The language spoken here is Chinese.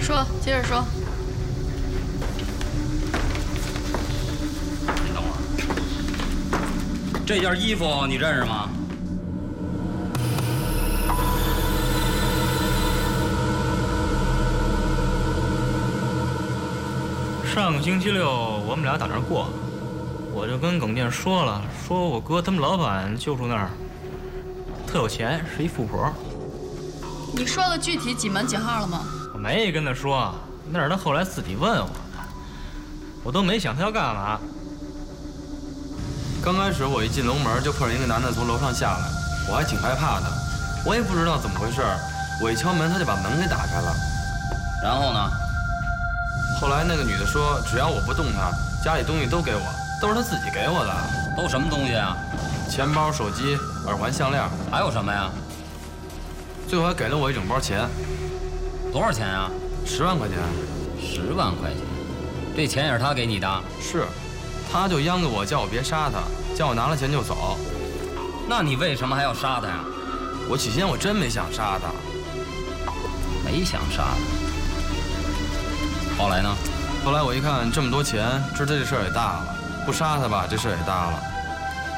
说，接着说。 你等会儿，这件衣服你认识吗？ 上个星期六我们俩打那儿过，我就跟耿健说了，说我哥他们老板就住那儿，特有钱，是一富婆。 你说的具体几门几号了吗？ 我没跟他说，那是他后来自己问我的，我都没想他要干嘛。 刚开始我一进楼门就碰上一个男的从楼上下来，我还挺害怕的，我也不知道怎么回事，我一敲门他就把门给打开了。 然后呢？ 后来那个女的说，只要我不动她，家里东西都给我，都是她自己给我的。 都什么东西啊？ 钱包、手机、耳环、项链， 还有什么呀？ 最后还给了我一整包钱。 多少钱啊 ？10万块钱。 10万块钱，这钱也是他给你的？ 是，他就央着我，叫我别杀他，叫我拿了钱就走。 那你为什么还要杀他呀？ 我起先我真没想杀他。 没想杀他。后来呢？ 后来我一看这么多钱，知道这事儿也大了，不杀他吧，这事儿也大了。